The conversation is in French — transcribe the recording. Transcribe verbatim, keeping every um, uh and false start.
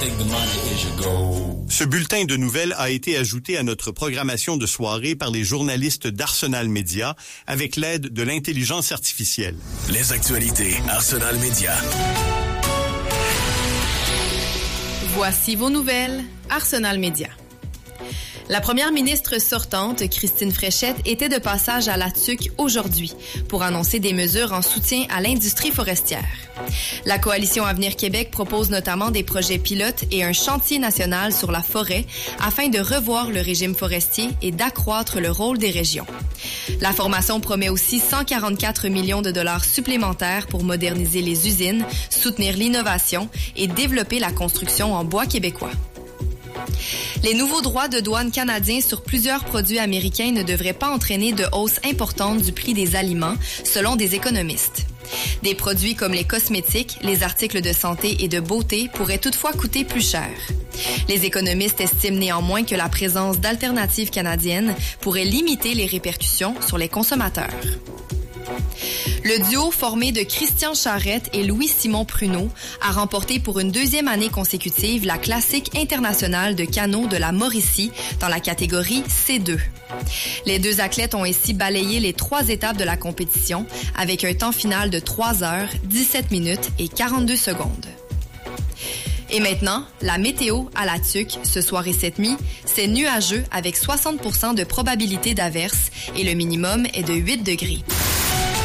think the money is your goal. Ce bulletin de nouvelles a été ajouté à notre programmation de soirée par les journalistes d'Arsenal Média avec l'aide de l'intelligence artificielle. Les actualités Arsenal Média. Voici vos nouvelles, Arsenal Média. La première ministre sortante, Christine Fréchette, était de passage à la Tuque aujourd'hui pour annoncer des mesures en soutien à l'industrie forestière. La Coalition Avenir Québec propose notamment des projets pilotes et un chantier national sur la forêt afin de revoir le régime forestier et d'accroître le rôle des régions. La formation promet aussi cent quarante-quatre millions de dollars supplémentaires pour moderniser les usines, soutenir l'innovation et développer la construction en bois québécois. Les nouveaux droits de douane canadiens sur plusieurs produits américains ne devraient pas entraîner de hausse importante du prix des aliments, selon des économistes. Des produits comme les cosmétiques, les articles de santé et de beauté pourraient toutefois coûter plus cher. Les économistes estiment néanmoins que la présence d'alternatives canadiennes pourrait limiter les répercussions sur les consommateurs. Le duo formé de Christian Charette et Louis-Simon Pruneau a remporté pour une deuxième année consécutive la classique internationale de canot de la Mauricie dans la catégorie C deux. Les deux athlètes ont ainsi balayé les trois étapes de la compétition avec un temps final de trois heures, dix-sept minutes et quarante-deux secondes. Et maintenant, la météo à la Tuque, ce soir et cette nuit, c'est nuageux avec soixante pour cent de probabilité d'averse et le minimum est de huit degrés.